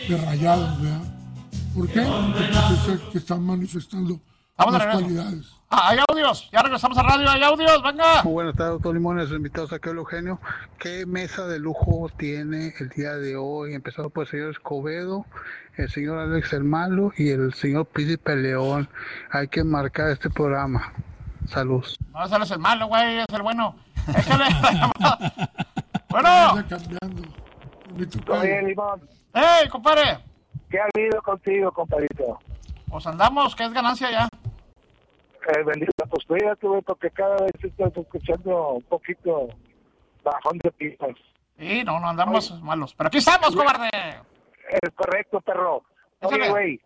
de Rayados, ¿verdad? ¿Por qué? Porque es el que están manifestando las cualidades. Hay audios, ya regresamos a radio, hay audios, venga. Muy buenas tardes, doctor Limones, invitados aquí al Eugenio. ¿Qué mesa de lujo tiene el día de hoy? Empezado por el señor Escobedo, el señor Alex el Malo y el señor Príncipe León. Hay que marcar este programa. Salud. No, ese es el malo, güey, es el bueno. Échale la llamada. Bueno. Oye, Limón. ¡Ey, compadre! ¿Qué ha habido contigo, compadrito? Pues andamos, que es ganancia ya. Bendito, pues cuídate, güey, porque cada vez estás escuchando un poquito bajón de pistas. Sí, no andamos malos. Pero aquí estamos, cobarde. Es correcto, perro. Oye, güey.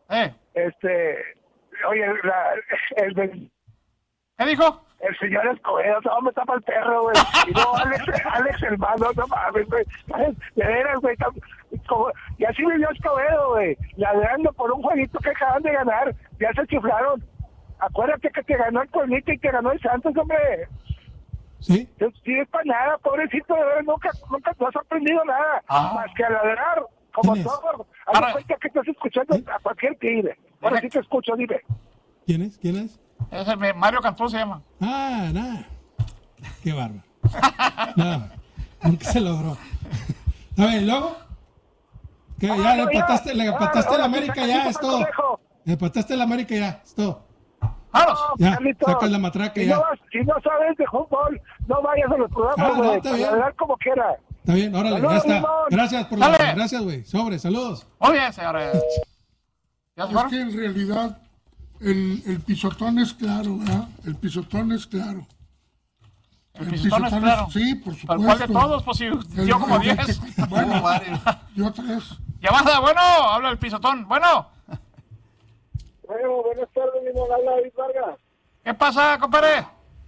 Oye, ¿qué dijo? El señor Escobedo, no me tapa el perro, güey. Y no, Alex el Malo, no mames, güey. De veras, güey. Y así vivió Escobedo, güey. Ladrando por un jueguito que acaban de ganar. Ya se chiflaron. Acuérdate que te ganó el Pueblito y te ganó el Santos, hombre. ¿Sí? Sí, es para nada, pobrecito, de verdad, nunca no has aprendido nada. Más que a ladrar, como todo. Haz cuenta que estás escuchando a cualquier tigre. Ahora sí te escucho, dime. ¿Quién es? Es el Mario Cantú, se llama. Nada. Qué bárbaro. No, nunca se logró. A ver, ¿y luego? ¿Qué? Ya le empataste a la América, ya, es todo. Le empataste a la América, ya, es todo. ¡Vámonos! Ya, sacas la matraca, ya. Si no sabes de fútbol, no vayas a los programas, güey. Para hablar como quiera. Está bien, órale, Saludos, ya está. Limón. Gracias por gracias, güey. Saludos. Muy bien, señores. Es que en realidad el pisotón es claro, ¿verdad? El pisotón es claro. El pisotón es claro. Sí, por supuesto. ¿Pero cuál de todos? Pues sí, dio como 10. Bueno, yo 3. Llamada, bueno, habla el pisotón. Bueno, buenas tardes, Limón. Habla David Vargas. ¿qué pasa, compadre?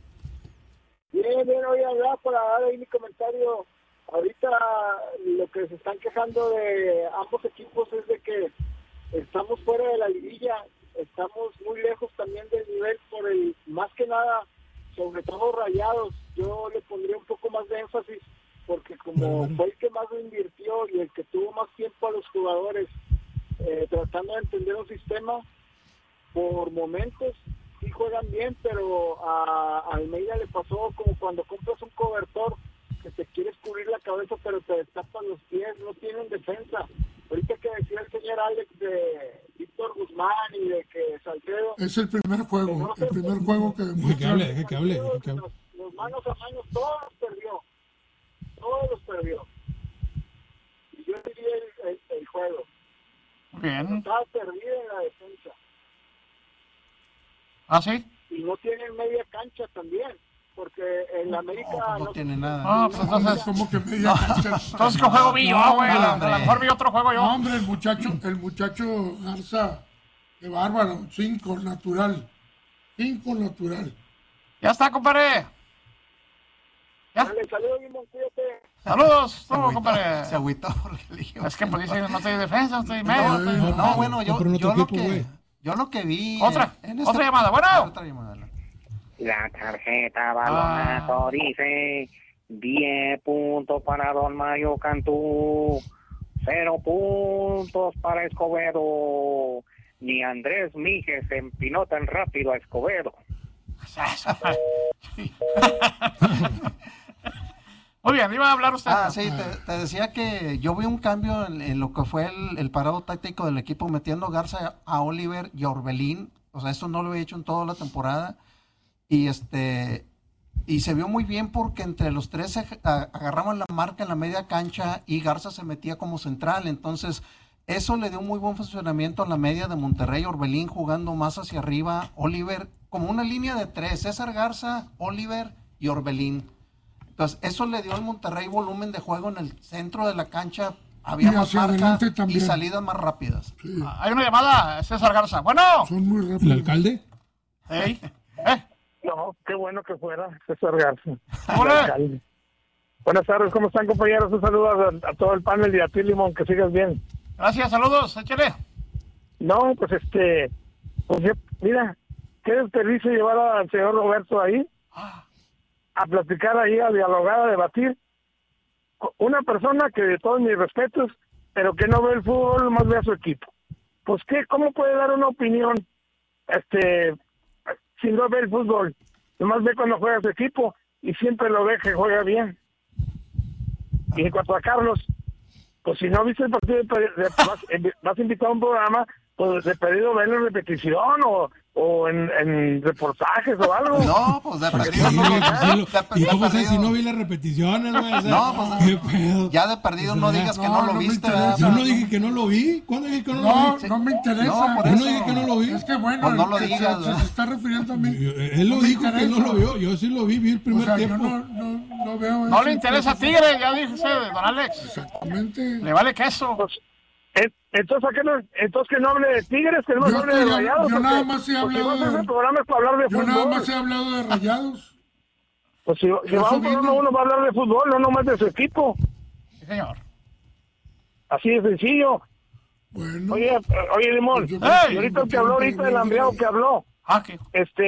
Bien, voy a hablar para dar ahí mi comentario. Ahorita lo que se están quejando de ambos equipos es de que estamos fuera de la liguilla, estamos muy lejos también del nivel por el, más que nada, sobre todo Rayados. Yo le pondría un poco más de énfasis porque como fue el que más lo invirtió y el que tuvo más tiempo a los jugadores tratando de entender un sistema, por momentos sí juegan bien, pero a Almeida le pasó como cuando compras un cobertor que te quieres cubrir la cabeza pero te destapan los pies, no tienen defensa. Ahorita que decía el señor Alex de Víctor Guzmán y de que Salcedo... Es el primer juego, que demuestra... Que hable. Los manos a manos, todos los perdió. Y yo diría el juego. Bien. Estaba perdido en la defensa. ¿Ah, sí? Y no tienen media cancha también, porque en América no tiene nada. No, pues entonces... ¿Cómo que media cancha? Entonces, ¿qué juego vi yo, güey? A lo mejor vi otro juego yo. No, hombre, el muchacho Garza, qué bárbaro, 5 natural. Ya está, compadre. ¿Ya? Dale, saludos, Limón, cuídate. Saludos, tú, compadre. Se agüitó porque le dije. Es que pues dice, no estoy defensa, estoy medio. No, bueno, yo lo que vi... Otra llamada, bueno. Otra llamada. La tarjeta balonazo dice 10 puntos para Don Mario Cantú, 0 puntos para Escobedo. Ni Andrés Míguez se empinó tan rápido a Escobedo. Muy bien, iba a hablar usted. Sí, te decía que yo vi un cambio en lo que fue el parado táctico del equipo, metiendo Garza a Oliver y a Orbelín. O sea, eso no lo había hecho en toda la temporada. Y se vio muy bien porque entre los tres agarraban la marca en la media cancha y Garza se metía como central. Entonces, eso le dio un muy buen funcionamiento a la media de Monterrey. Orbelín jugando más hacia arriba, Oliver como una línea de 3, César Garza, Oliver y Orbelín. Entonces, eso le dio al Monterrey volumen de juego en el centro de la cancha. Había más marca y salidas más rápidas. Sí. Hay una llamada, César Garza. Bueno. Son muy rápidos. ¿El alcalde? Hey. No, qué bueno que fuera César Garza. Hola. Buenas tardes, ¿cómo están, compañeros? Un saludo a todo el panel y a ti, Limón, que sigas bien. Gracias, saludos, échale. No, pues mira, qué desperdicio llevar al señor Roberto ahí a platicar ahí, a dialogar, a debatir. Una persona que, de todos mis respetos, pero que no ve el fútbol, más ve a su equipo. Pues, ¿cómo puede dar una opinión si no ve el fútbol? Nomás ve cuando juega su equipo y siempre lo ve que juega bien. Y en cuanto a Carlos, pues si no viste el partido, vas invitado a un programa, pues de pedido verlo en repetición o en reportajes o algo. No, pues de perdido Sí, no lo ¿y cómo sé si no vi las repeticiones, güey? O sea, No, pues, ¿qué pedo? ya de perdido no digas que no lo no me viste, interesa. ¿verdad? Yo no dije que no lo vi. ¿Cuándo dije que no lo No, vi? no me interesa. No, por Yo eso. no dije que no lo vi. Es que bueno, Pues no lo el que digas, se está refiriendo a mí. Él lo No me dijo que no interesa. lo vio. Yo sí lo vi el O primer sea, yo tiempo. no veo No eso. le interesa a Tigre, ya dice don Alex. Exactamente. Le vale queso. Pues, entonces que no hable de Tigres, que no Yo hable de estoy- Rayados. yo nada porque, más he pues, si hablado vas a de- ese programa es para hablar de Yo fútbol. nada más he hablado de Rayados. Pues si va a eso un programa vino. uno va a hablar de fútbol, no nomás de su equipo. Sí, señor. Así de sencillo. Bueno. Oye, Limón, Yo- y ahorita el que habló, ahorita el hambriado que habló, Ah, que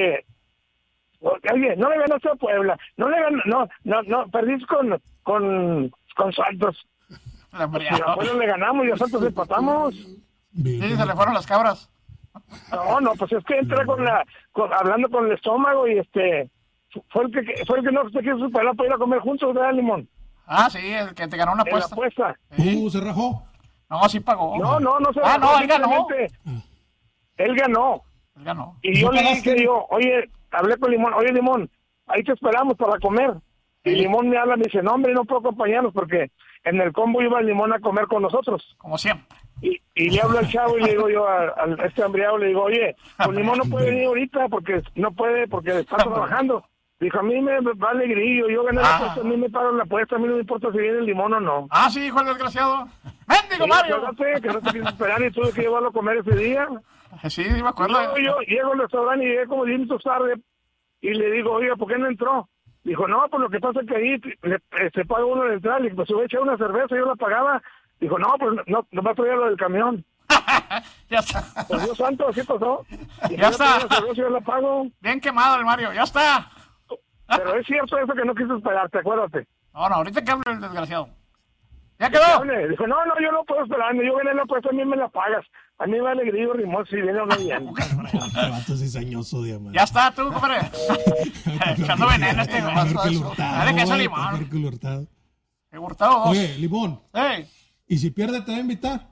oye, no le ganaste a Puebla, no, perdiste con Santos. el hambriado. Si a Puebla le ganamos y a Santos empatamos. Sí, se le fueron las cabras. No, pues es que entra hablando con el estómago y fue el que no se quiso superar para ir a comer juntos, ¿verdad, Limón? Ah, sí, el que te ganó una En la apuesta. apuesta. Sí. Se rajó. No, sí pagó. No se Ah, no, él ganó. simplemente Él ganó. Él ganó. Y yo ¿No le pagaste? dije oye, hablé con Limón, oye, Limón, ahí te esperamos para comer. Y Limón me habla y me dice, no, hombre, no puedo acompañarnos porque en el combo iba el Limón a comer con nosotros. Como siempre. Y le hablo al chavo y le digo yo a este hambriado, le digo, oye, pues Limón no puede venir ahorita porque está trabajando. Dijo, a mí me vale grillo, yo gané la apuesta, a mí me pagan la apuesta, a mí no me importa si viene el Limón o no. Ah, sí, dijo el desgraciado. ¡Mendigo Mario! Que no te quise esperar y tuve que llevarlo a comer ese día. Sí, sí, me acuerdo. Yo llego al restaurante y llegué como 10 minutos tarde y le digo, oiga, ¿por qué no entró? Dijo, no, pues lo que pasa es que ahí se paga uno de entrar. Y pues si voy a echar una cerveza, yo la pagaba. Dijo, no, pues no va a traer lo del camión. Ya está. Pues Dios santo, así pasó. Y Ya si yo está. traigo la cerveza, yo la pago. Bien quemado el Mario, ya está. Pero es cierto eso que no quiso esperarte, acuérdate. No, ahorita que hable el desgraciado. ¿Ya Que quedó? hable. Dijo, no, yo no puedo esperarme, yo gané la apuesta, a mí me la pagas. A mí me vale grillo, Rimón, si viene o no viene. Qué vato cizañoso, diamante. Ya está, tú, compadre. Echando veneno este güey. Mejor que el Hurtado. Dale queso a güey, Limón. mejor que el Hurtado. He hurtado dos. Oye, Limón, Ey, ¿y si pierde te va a invitar?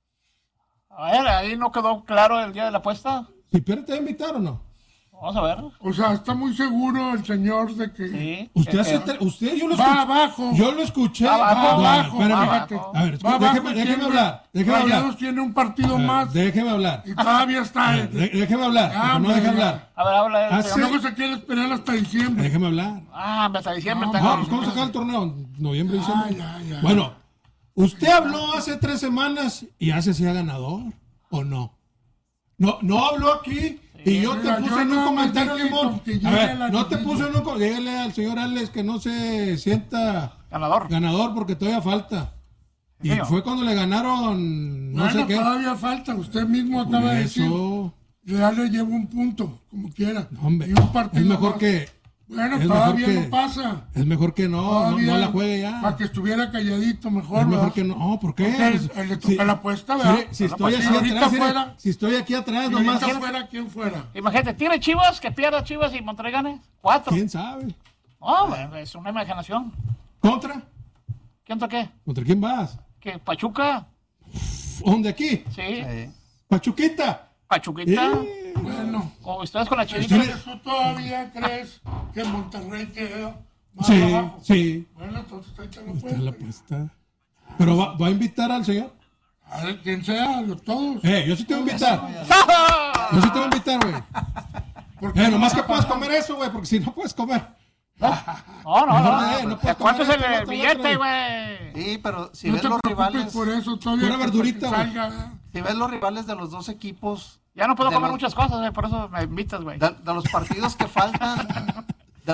a ver, ahí no quedó claro el día de la apuesta. ¿Si pierde te va a invitar o no? Vamos a ver. O sea, está muy seguro el señor de que Sí. Usted, yo lo va escuché. abajo. Yo lo escuché. Va abajo, No, abajo, espérame. fíjate. A ver, Va abajo y déjeme tiene- hablar. Déjeme hablar. Rayados tiene un partido más Déjeme hablar. y todavía está. Déjeme hablar. Ah, porque no hombre, deje ya. hablar. A ver, habla él. Ah, Y sí. luego se quiere esperar hasta diciembre. Déjeme hablar. Ah, hasta diciembre. No, tengo- No, pues ¿cómo se acaba el torneo? Noviembre, diciembre. ya. Bueno, usted habló hace 3 semanas y hace sea ganador, ¿o no? No habló aquí y yo te Mira, puse yo en un nada más comentario, dije Limón. con que A llegue ver, la no te liguilla. puse en un comentario. Dígale al señor Alex que no se sienta Ganador. ganador porque todavía falta. Y Señor. fue cuando le ganaron no Bueno, sé qué. todavía falta. Usted mismo Por acaba de decir. eso, Ya le llevo un punto, como quiera. hombre, Y un partido es mejor más. que Bueno, es todavía mejor que- no pasa. es mejor que no la juegue ya. Para que estuviera calladito mejor. Es mejor ¿verdad? que no. No, ¿por qué? Porque Pues, él le si- toca la apuesta, ¿verdad? si Bueno, estoy pues, aquí si ahorita atrás, fuera, si estoy aquí atrás, si nomás. ahorita fuera, ¿quién fuera? Imagínate, ¿tiene Chivas? Que pierda Chivas y Monterrey gane. 4. ¿Quién sabe? No, bueno, es una imaginación. ¿Contra? ¿Quién qué? ¿Contra quién vas? ¿Que Pachuca? ¿Dónde aquí? Sí. Pachuquita. Pachuquita. Bueno, O ustedes con la chivita. entonces tú todavía crees que Monterrey queda más Sí, abajo. sí. Bueno, entonces ahí te lo Está la puedes. apuesta. Pero va a invitar al señor. A ver, quien sea, todos. Yo sí te voy a invitar. Yo sí te voy a invitar, güey. Porque Nomás que puedas comer eso, güey, porque si no puedes comer. No, no puedes ¿Cuánto es comer el esto, billete, otro. güey? Sí, pero si no ves te los preocupes rivales, por eso todavía. Pura que verdurita, güey. salga, ¿verdad? si ves los rivales de los dos equipos, Ya no puedo de comer los- muchas cosas, güey, por eso me invitas, güey. de los partidos que faltan,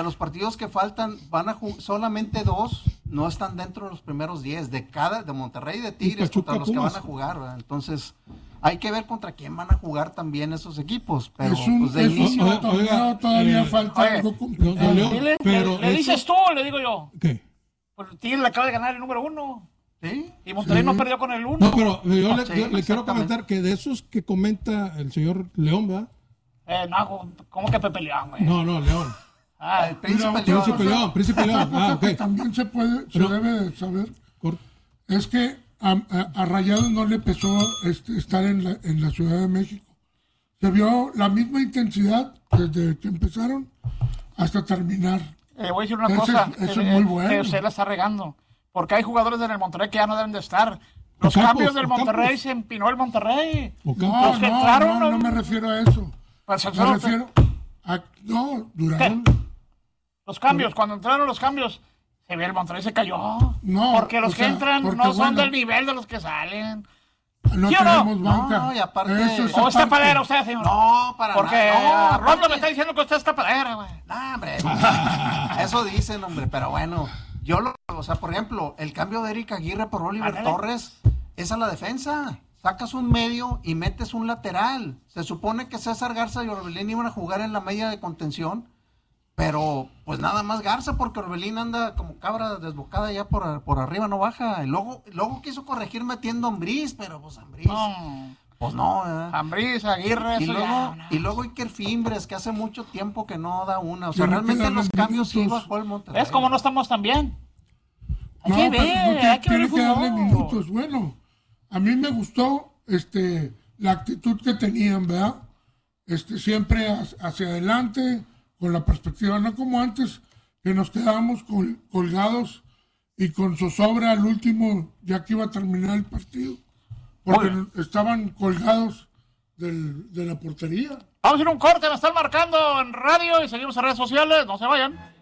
van a solamente 2 no están dentro de los primeros 10 de Monterrey y de Tigres Pachuca, contra los que Pumas. van a jugar, ¿verdad? Entonces, hay que ver contra quién van a jugar también esos equipos, pero Es un, pues de es un inicio Oiga, torneo, todavía falta oye, algo Don complicado. León, Dile, pero ¿le eso- dices tú o le digo yo? ¿Qué? Pues Tigres le acaba de ganar el número 1. ¿Sí? Y Monterrey no perdió con el 1. No, pero yo le Sí, quiero exactamente. comentar que de esos que comenta el señor León, ¿verdad? No, ¿cómo que Pepe León, güey? No, León. Ah, El Príncipe Mira, León. Príncipe León. Otra cosa Ok. que también se debe de saber es que a Rayados no le pesó estar en la Ciudad de México. Se vio la misma intensidad desde que empezaron hasta terminar. voy a decir una Eso cosa. es muy bueno. Que usted la está regando. Porque hay jugadores en el Monterrey que ya no deben de estar. Los Ocampos, cambios del Monterrey Ocampos. se empinó el Monterrey. Ocampo. Los que entraron, no me refiero a eso. Pues, Me eso- refiero a... No, duraron... Los cambios, cuando entraron los cambios, se ve el Monterrey se cayó. No, porque los o que sea, entran porque, no son bueno, del nivel de los que salen. No ¿Sí o no? tenemos banca. No, y aparte- Eso es ¿O está aparte. padera usted, señor? No, para Porque nada. No, Rondo aparte- me está diciendo que usted está padera, güey. No, hombre. Eso dicen, hombre, pero bueno. O sea, por ejemplo, el cambio de Eric Aguirre por Oliver Ándale. Torres es a la defensa. Sacas un medio y metes un lateral. Se supone que César Garza y Orbelín iban a jugar en la media de contención, pero pues nada más Garza, porque Orbelín anda como cabra desbocada ya por arriba, no baja. Y luego quiso corregir metiendo a Ambriz, pero pues Ambriz, No. pues no, ¿verdad? Ambriz, Aguirre, Y eso luego, ya. no. y luego Iker Fimbres, que hace mucho tiempo que no da una. O sea, Tiene que realmente darle los cambios sí minutos. bajó el Monterrey. ¿Ves cómo no estamos tan bien? Hay No, que pero ver, no hay que ver tiene el que darle fútbol. minutos. Bueno, a mí me gustó la actitud que tenían, ¿verdad? Siempre hacia adelante, con la perspectiva, no como antes, que nos quedábamos colgados y con zozobra al último, ya que iba a terminar el partido. Porque estaban colgados de la portería. Vamos a ir a un corte, me están marcando en radio y seguimos en redes sociales, no se vayan.